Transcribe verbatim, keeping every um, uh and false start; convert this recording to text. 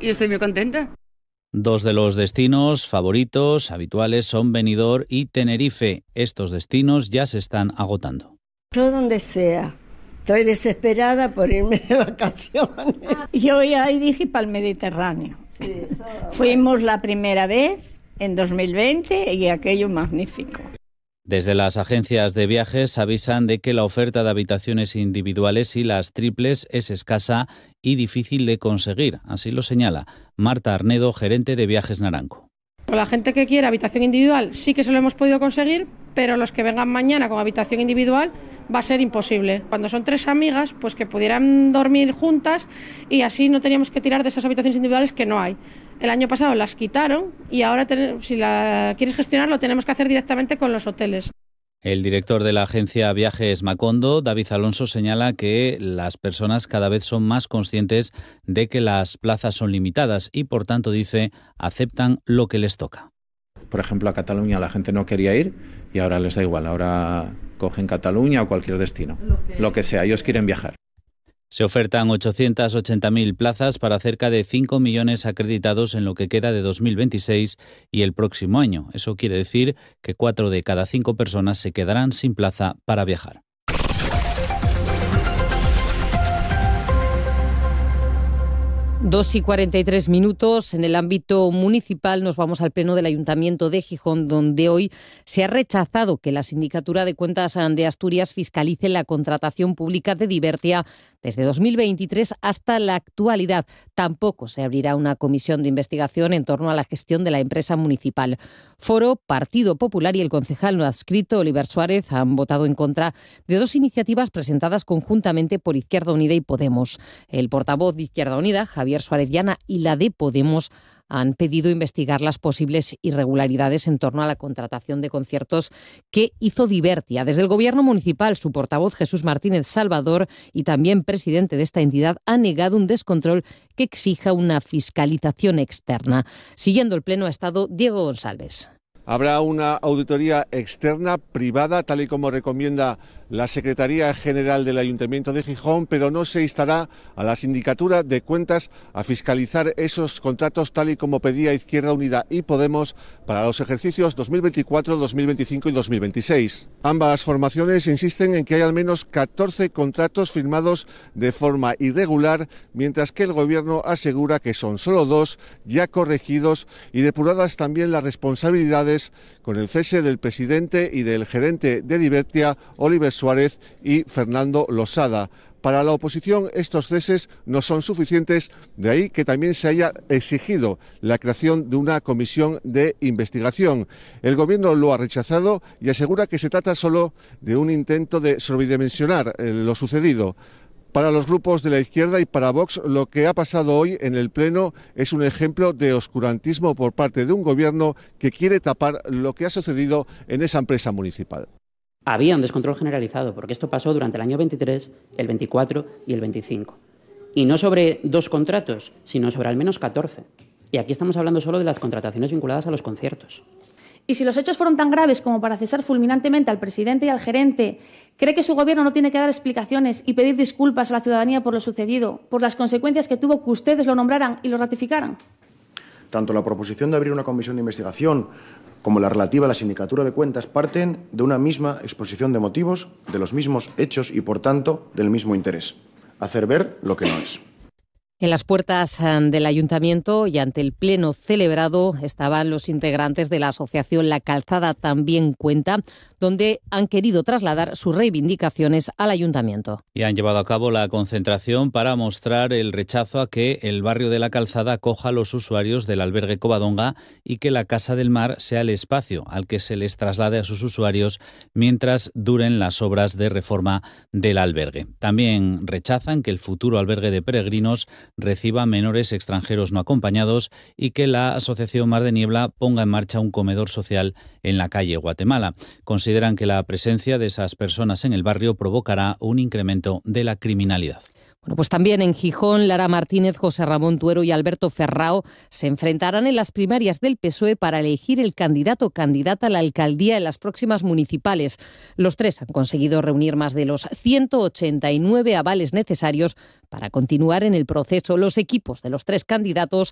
y estoy muy contenta. Dos de los destinos favoritos habituales son Benidorm y Tenerife. Estos destinos ya se están agotando. Yo donde sea. Estoy desesperada por irme de vacaciones. Yo ya dije para el Mediterráneo. Sí, eso... Fuimos la primera vez en dos mil veinte y aquello magnífico. Desde las agencias de viajes avisan de que la oferta de habitaciones individuales y las triples es escasa y difícil de conseguir. Así lo señala Marta Arnedo, gerente de Viajes Naranco. La gente que quiere habitación individual sí que se lo hemos podido conseguir, pero los que vengan mañana con habitación individual va a ser imposible. Cuando son tres amigas, pues que pudieran dormir juntas y así no teníamos que tirar de esas habitaciones individuales que no hay. El año pasado las quitaron y ahora si la quieres gestionar lo tenemos que hacer directamente con los hoteles. El director de la agencia Viajes Macondo, David Alonso, señala que las personas cada vez son más conscientes de que las plazas son limitadas y, por tanto, dice, aceptan lo que les toca. Por ejemplo, a Cataluña la gente no quería ir y ahora les da igual. Ahora cogen Cataluña o cualquier destino, lo que, lo que sea, ellos quieren viajar. Se ofertan ochocientas ochenta mil plazas para cerca de cinco millones acreditados en lo que queda de dos mil veintiséis y el próximo año. Eso quiere decir que cuatro de cada cinco personas se quedarán sin plaza para viajar. Dos y cuarenta y tres minutos. En el ámbito municipal nos vamos al pleno del Ayuntamiento de Gijón, donde hoy se ha rechazado que la Sindicatura de Cuentas de Asturias fiscalice la contratación pública de Divertia desde dos mil veintitrés hasta la actualidad. Tampoco se abrirá una comisión de investigación en torno a la gestión de la empresa municipal. Foro, Partido Popular y el concejal no adscrito, Oliver Suárez, han votado en contra de dos iniciativas presentadas conjuntamente por Izquierda Unida y Podemos. El portavoz de Izquierda Unida, Javier Suárez Llana, y la de Podemos han pedido investigar las posibles irregularidades en torno a la contratación de conciertos que hizo Divertia. Desde el Gobierno municipal, su portavoz Jesús Martínez Salvador y también presidente de esta entidad ha negado un descontrol que exija una fiscalización externa. Siguiendo el pleno ha estado Diego González. Habrá una auditoría externa privada, tal y como recomienda la Secretaría General del Ayuntamiento de Gijón, pero no se instará a la Sindicatura de Cuentas a fiscalizar esos contratos tal y como pedía Izquierda Unida y Podemos para los ejercicios dos mil veinticuatro, dos mil veinticinco y dos mil veintiséis. Ambas formaciones insisten en que hay al menos catorce contratos firmados de forma irregular, mientras que el Gobierno asegura que son solo dos ya corregidos y depuradas también las responsabilidades con el cese del presidente y del gerente de Divertia, Oliver Suárez, y Fernando Losada. Para la oposición estos ceses no son suficientes, de ahí que también se haya exigido la creación de una comisión de investigación. El Gobierno lo ha rechazado y asegura que se trata solo de un intento de sobredimensionar lo sucedido. Para los grupos de la izquierda y para Vox, lo que ha pasado hoy en el Pleno es un ejemplo de oscurantismo por parte de un Gobierno que quiere tapar lo que ha sucedido en esa empresa municipal. Había un descontrol generalizado, porque esto pasó durante el año veintitrés, el veinticuatro y el veinticinco. Y no sobre dos contratos, sino sobre al menos catorce. Y aquí estamos hablando solo de las contrataciones vinculadas a los conciertos. Y si los hechos fueron tan graves como para cesar fulminantemente al presidente y al gerente, ¿cree que su gobierno no tiene que dar explicaciones y pedir disculpas a la ciudadanía por lo sucedido, por las consecuencias que tuvo que ustedes lo nombraran y lo ratificaran? Tanto la proposición de abrir una comisión de investigación como la relativa a la Sindicatura de Cuentas parten de una misma exposición de motivos, de los mismos hechos y, por tanto, del mismo interés: hacer ver lo que no es. En las puertas del Ayuntamiento y ante el pleno celebrado estaban los integrantes de la asociación La Calzada También Cuenta, donde han querido trasladar sus reivindicaciones al Ayuntamiento. Y han llevado a cabo la concentración para mostrar el rechazo a que el barrio de La Calzada acoja a los usuarios del albergue Covadonga y que la Casa del Mar sea el espacio al que se les traslade a sus usuarios mientras duren las obras de reforma del albergue. También rechazan que el futuro albergue de peregrinos reciba menores extranjeros no acompañados y que la Asociación Mar de Niebla ponga en marcha un comedor social en la calle Guatemala. Consideran que la presencia de esas personas en el barrio provocará un incremento de la criminalidad. Bueno, pues también en Gijón, Lara Martínez, José Ramón Tuero y Alberto Ferrao se enfrentarán en las primarias del P S O E para elegir el candidato o candidata a la alcaldía en las próximas municipales. Los tres han conseguido reunir más de los ciento ochenta y nueve avales necesarios para continuar en el proceso. Los equipos de los tres candidatos